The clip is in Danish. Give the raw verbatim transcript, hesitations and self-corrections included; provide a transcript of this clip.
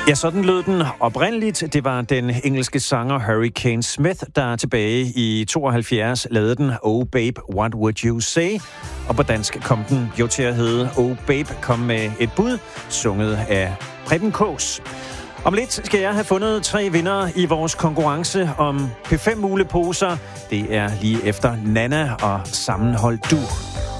Ja, sådan lød den oprindeligt. Det var den engelske sanger Hurricane Smith, der tilbage i tooghalvfjerds lavede den Oh Babe, What Would You Say? Og på dansk kom den jo til at hedde Oh Babe, kom med et bud, sunget af Preben Kaas. Om lidt skal jeg have fundet tre vindere i vores konkurrence om P fem muleposer. Det er lige efter Nana og Sammenhold Du.